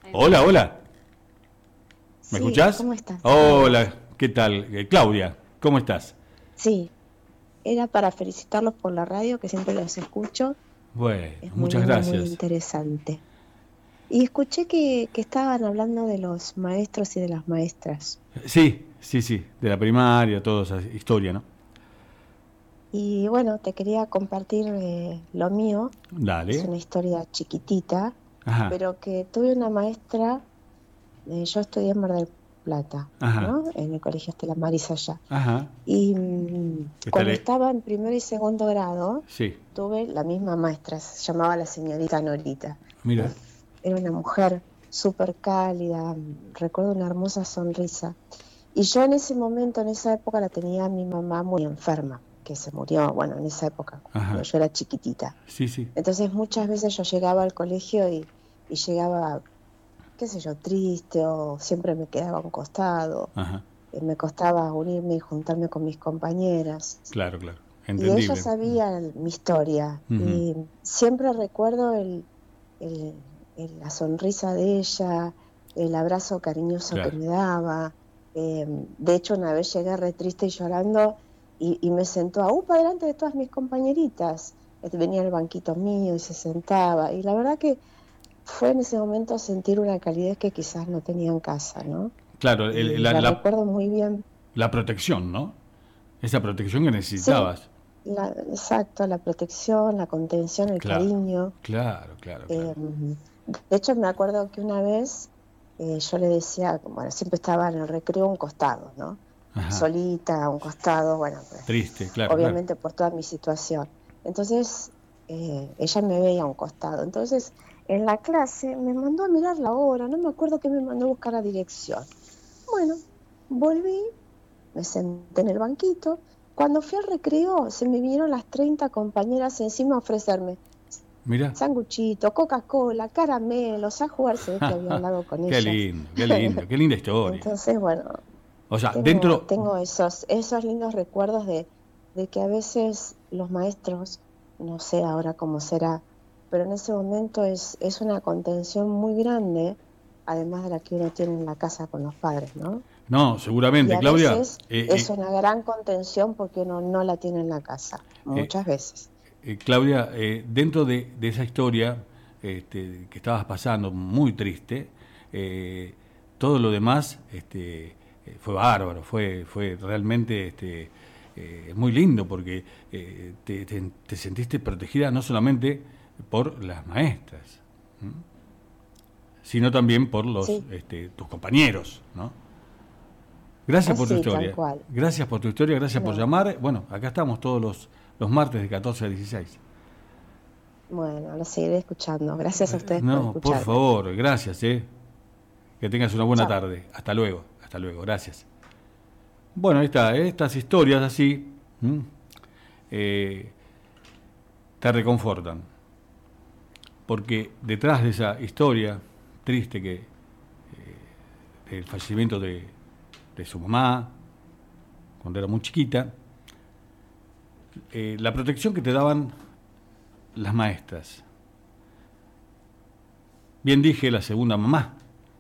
Hola, hola. ¿Me Sí, escuchás? ¿cómo estás? Hola, ¿qué tal? Claudia, ¿cómo estás? Sí, era para felicitarlos por la radio, que siempre los escucho. Bueno, Es muy muchas lindo, muy gracias. interesante. Y escuché que estaban hablando de los maestros y de las maestras. Sí, sí, sí, de la primaria, toda esa historia, ¿no? Y bueno, te quería compartir lo mío. Es Dale. una historia chiquitita, Ajá, pero que tuve una maestra. Yo estudié en Mar del Plata, ajá, ¿no? En el colegio Estela Maris allá. ajá. Y cuando Estaré. estaba en primero y segundo grado, Sí, tuve la misma maestra, se llamaba la señorita Norita. mira, Era una mujer súper cálida, recuerdo una hermosa sonrisa. Y yo en ese momento, en esa época, la tenía a mi mamá muy enferma, que se murió, bueno, en esa época, cuando ajá. yo era chiquitita. Sí, sí, Entonces muchas veces yo llegaba al colegio y llegaba, qué sé yo, triste o siempre me quedaba a un costado, ajá. me costaba unirme y juntarme con mis compañeras. Claro, claro. Y ella Entendible. sabía mi historia Ujú. y siempre recuerdo el- la sonrisa de ella, el abrazo cariñoso que Claro. me daba. De hecho, una vez llegué re triste y llorando y me sentó a UPA delante de todas mis compañeritas. Venía al banquito mío y se sentaba. Y la verdad que fue en ese momento sentir una calidez que quizás no tenía en casa, ¿no? Claro, Y la recuerdo muy bien. la protección, ¿no? Esa protección que Sí, necesitabas. exacto, la protección, la contención, el Claro, cariño. claro, claro, claro. De hecho, me acuerdo que una vez yo le decía, bueno, siempre estaba en el recreo a un costado, ¿no? Ajá. Solita, a un costado, bueno, pues, Triste, claro, claro. obviamente por toda mi situación. Entonces, ella me veía a un costado. Entonces, en la clase me mandó a mirar la hora, no me acuerdo que me mandó a buscar la dirección. Bueno, volví, me senté en el banquito. Cuando fui al recreo, se me vinieron las 30 compañeras encima a ofrecerme Mira. sanguchito, Coca-Cola, caramelos, a jugar, se ve que había hablado con Qué ellas. lindo, qué lindo, qué linda historia. Entonces, bueno, O sea, tengo, dentro, tengo esos lindos recuerdos de que a veces los maestros, no sé ahora cómo será, pero en ese momento es una contención muy grande, además de la que uno tiene en la casa con los padres, ¿no? no, Y seguramente, a Claudia, veces es una gran contención porque uno no la tiene en la casa, eh, muchas veces. Claudia, dentro de esa historia que estabas pasando, muy triste, eh, todo lo demás fue bárbaro, fue realmente muy lindo porque te sentiste protegida no solamente por las maestras, ¿m? Sino también por Sí, tus compañeros, ¿no? Gracias por tu así, tal historia. cual. Gracias por tu historia, gracias por No. llamar. Bueno, acá estamos todos los martes de 14 a 16. Bueno, lo seguiré escuchando. Gracias a ustedes por No, por escucharme. favor, gracias, eh. Que tengas una buena Chao. tarde. Hasta luego, gracias. Bueno, ahí está, estas historias así eh, te reconfortan. Porque detrás de esa historia triste del fallecimiento de su mamá, cuando era muy chiquita, la protección que te daban las maestras. Bien dije la segunda mamá.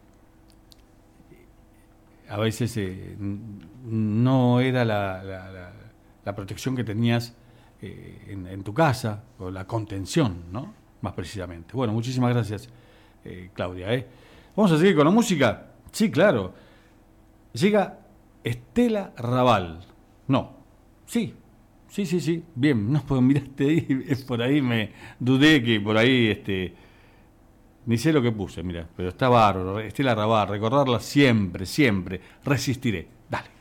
A veces no era la protección que tenías en tu casa, o la contención, ¿no? Más precisamente. Bueno, muchísimas gracias, Claudia. Vamos a seguir con la música. Sí, claro. Llega Estela Raval. No. Sí. Sí, sí, sí. Bien. No, pues miraste ahí, por ahí me dudé que por ahí ni sé lo que puse, mira, pero está bárbaro. Estela Raval, recordarla siempre, siempre. Resistiré. Dale.